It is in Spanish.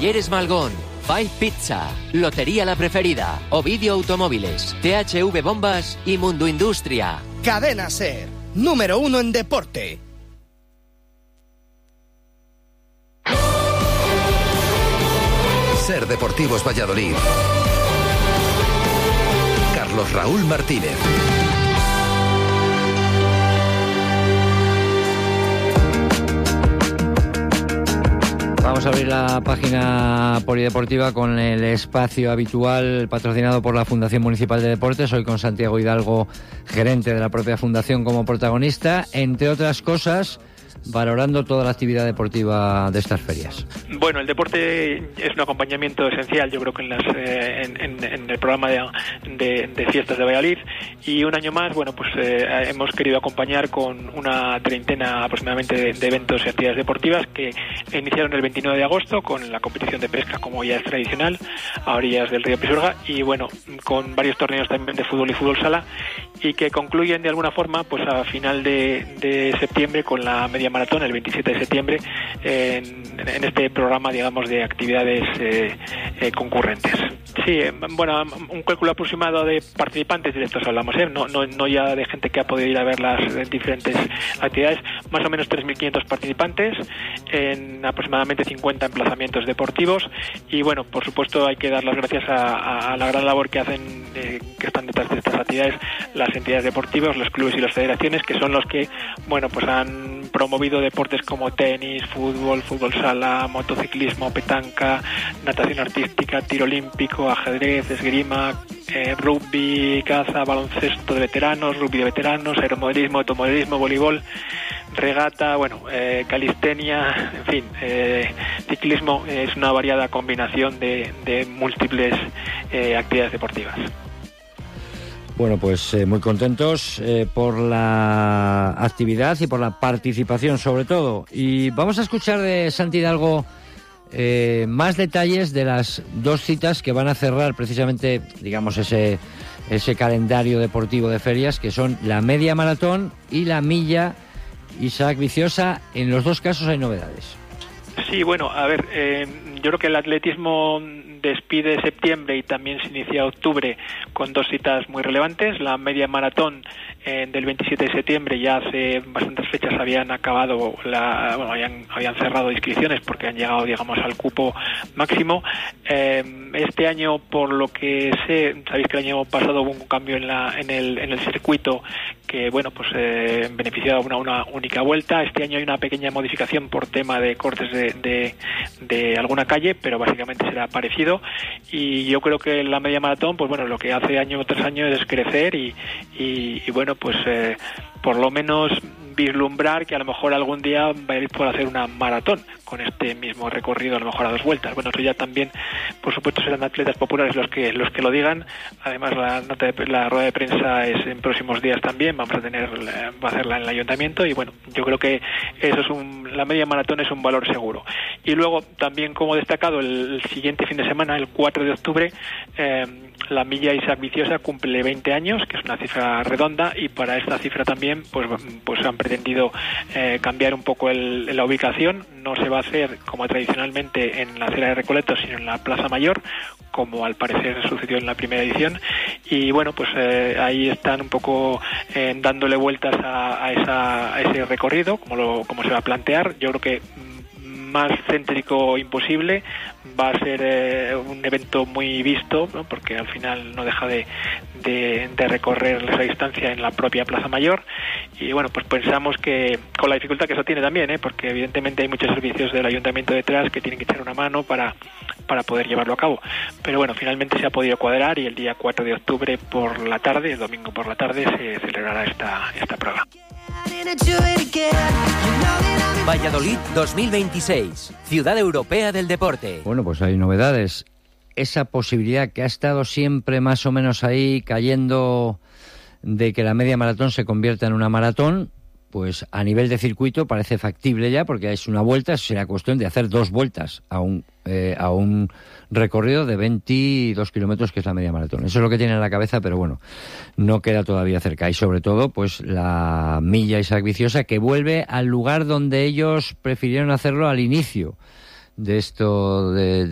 Talleres Malgón, Five Pizza, Lotería La Preferida, Ovidio Automóviles, THV Bombas y Mundo Industria. Cadena SER, número 1 en deporte. SER Deportivos Valladolid. Carlos Raúl Martínez. Vamos a abrir la página polideportiva con el espacio habitual patrocinado por la Fundación Municipal de Deportes. Hoy con Santiago Hidalgo, gerente de la propia fundación, como protagonista, entre otras cosas, valorando toda la actividad deportiva de estas ferias. Bueno, el deporte es un acompañamiento esencial, yo creo que en el programa de fiestas de Valladolid, y un año más, bueno, pues hemos querido acompañar con una treintena aproximadamente de eventos y actividades deportivas que iniciaron el 29 de agosto con la competición de pesca, como ya es tradicional, a orillas del río Pisuerga, y bueno, con varios torneos también de fútbol y fútbol sala, y que concluyen de alguna forma pues a final de septiembre con la media maratón, el 27 de septiembre, en este programa, digamos, de actividades concurrentes. Sí, bueno, un cálculo aproximado de participantes directos hablamos, no ya de gente que ha podido ir a ver las diferentes actividades, más o menos 3.500 participantes en aproximadamente 50 emplazamientos deportivos, y bueno, por supuesto hay que dar las gracias a la gran labor que hacen, que están detrás de estas actividades, las entidades deportivas, los clubes y las federaciones, que son los que, bueno, pues han promovido deportes como tenis, fútbol, fútbol sala, motociclismo, petanca, natación artística, tiro olímpico, ajedrez, esgrima, rugby, caza, baloncesto de veteranos, rugby de veteranos, aeromodelismo, automodelismo, voleibol, regata, bueno, calistenia, en fin, ciclismo. Es una variada combinación de múltiples actividades deportivas. Bueno, pues muy contentos por la actividad y por la participación sobre todo. Y vamos a escuchar de Santi Hidalgo más detalles de las dos citas que van a cerrar precisamente, digamos, ese calendario deportivo de ferias, que son la media maratón y la milla Isaac Viciosa. En los dos casos hay novedades. Sí, bueno, a ver, yo creo que el atletismo despide septiembre y también se inicia octubre con dos citas muy relevantes. La media maratón del 27 de septiembre, ya hace bastantes fechas habían acabado, habían cerrado inscripciones porque han llegado, digamos, al cupo máximo. Este año, por lo que sé, sabéis que el año pasado hubo un cambio en el circuito que, bueno, pues beneficiaba una única vuelta. Este año hay una pequeña modificación por tema de cortes de alguna calle, pero básicamente será parecido. Y yo creo que la media maratón, pues bueno, lo que hace año tras año es crecer y bueno, pues por lo menos vislumbrar que a lo mejor algún día Valladolid pueda hacer una maratón con este mismo recorrido, a lo mejor a dos vueltas. Bueno, eso ya también, por supuesto, serán atletas populares los que lo digan. Además, la rueda de prensa es en próximos días también, va a hacerla en el ayuntamiento, y bueno, yo creo que eso la media maratón es un valor seguro. Y luego, también como destacado, el siguiente fin de semana, el 4 de octubre, la milla Isaac Viciosa cumple 20 años, que es una cifra redonda, y para esta cifra también pues han pretendido cambiar un poco la ubicación. No se va a hacer como tradicionalmente en la acera de Recoletos, sino en la Plaza Mayor, como al parecer sucedió en la primera edición. Y bueno, pues ahí están un poco dándole vueltas a ese recorrido, como se va a plantear. Yo creo que más céntrico imposible. Va a ser un evento muy visto, ¿no? Porque al final no deja de recorrer esa distancia en la propia Plaza Mayor. Y bueno, pues pensamos que con la dificultad que eso tiene también, porque evidentemente hay muchos servicios del ayuntamiento detrás que tienen que echar una mano para poder llevarlo a cabo. Pero bueno, finalmente se ha podido cuadrar, y el día 4 de octubre por la tarde, el domingo por la tarde, se celebrará esta prueba. Valladolid 2026, Ciudad Europea del Deporte. Bueno, pues hay novedades. Esa posibilidad que ha estado siempre más o menos ahí cayendo de que la media maratón se convierta en una maratón, pues a nivel de circuito parece factible ya, porque es una vuelta, será cuestión de hacer dos vueltas a un recorrido de 22 kilómetros, que es la media maratón. Eso es lo que tiene en la cabeza, pero bueno, no queda todavía cerca. Y sobre todo, pues la milla Isaac Viciosa, que vuelve al lugar donde ellos prefirieron hacerlo al inicio de esto, de